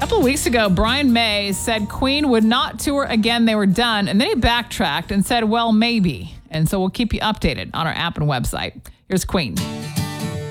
couple of weeks ago, Brian May said Queen would not tour again. They were done. And then he backtracked and said, well, maybe. And so we'll keep you updated on our app and website. Here's Queen.